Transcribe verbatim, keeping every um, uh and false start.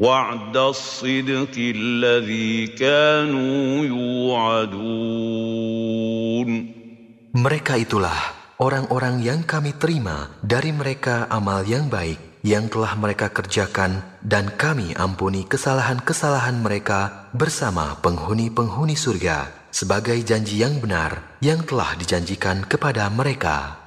وعد الصدق الذي كانوا يوعدون. Mereka itulah orang-orang yang kami terima dari mereka amal yang baik yang telah mereka kerjakan, dan kami ampuni kesalahan-kesalahan mereka bersama penghuni-penghuni surga sebagai janji yang benar yang telah dijanjikan kepada mereka.